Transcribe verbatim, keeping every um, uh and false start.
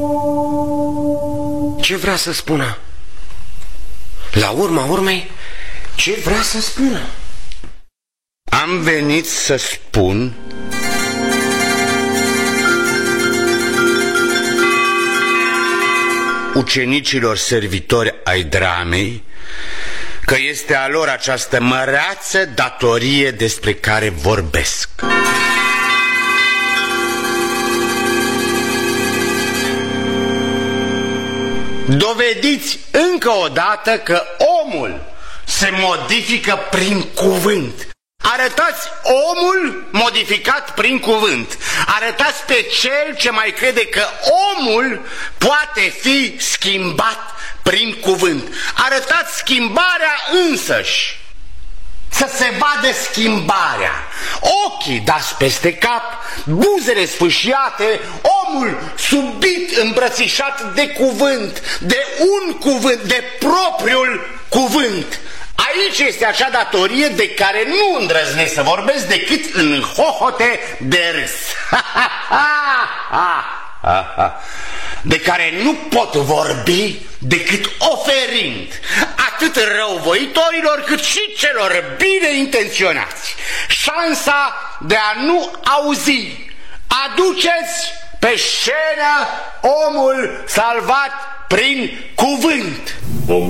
Ce vrea să spună? La urma urmei, ce vrea să spună? Am venit să spun ucenicilor servitori ai dramei că este a lor această măreață datorie despre care vorbesc. Dovediți încă o dată că omul se modifică prin cuvânt. Arătați omul modificat prin cuvânt. Arătați pe cel ce mai crede că omul poate fi schimbat prin cuvânt. Arătați schimbarea însăși. Să se vadă schimbarea. Ochii dați peste cap, buzele sfâșiate, omul subit îmbrățișat de cuvânt, de un cuvânt, de propriul cuvânt. Aici este acea datorie de care nu îndrăznesc să vorbesc decât în hohote de râs. De care nu pot vorbi decât oferind atât răuvoitorilor cât și celor bine intenționați șansa de a nu auzi. Aduceți pe scenă omul salvat prin cuvânt.